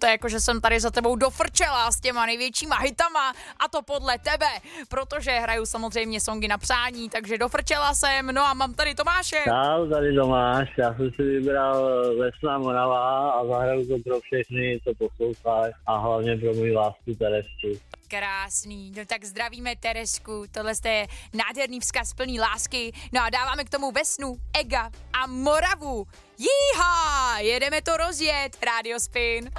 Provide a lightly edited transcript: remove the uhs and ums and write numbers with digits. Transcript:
to jako, že jsem tady za tebou dofrčela s těma největšíma hitama a to podle tebe, protože hraju samozřejmě songy na přání, takže dofrčela jsem, no a mám tady Tomáše. Čau, tady Tomáš, já jsem si vybral Lesná Morava a zahraju to pro všechny, co poslouchají a hlavně pro můj lásku Teresku. Krásný, no tak zdravíme Teresku, tohle je nádherný vzkaz plný lásky, no a dáváme k tomu Vesnu, Ega a Moravu. Jíha, jedeme to rozjet, Radio Spin.